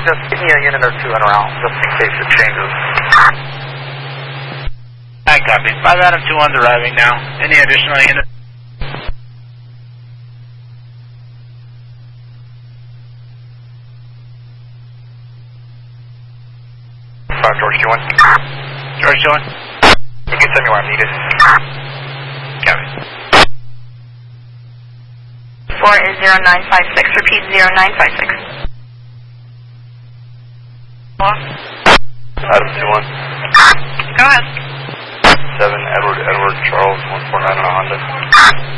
just give me a unit or two and around, just in case it changes. I copy. 5 Adam 2-1's arriving now. Any additional units? 5 George 2-1. George 2-1. You can send me where I'm needed. Copy. 4 is 0956. Repeat 0956. Adam 2-1. Go ahead. 7 Edward Charles 149 on a Honda.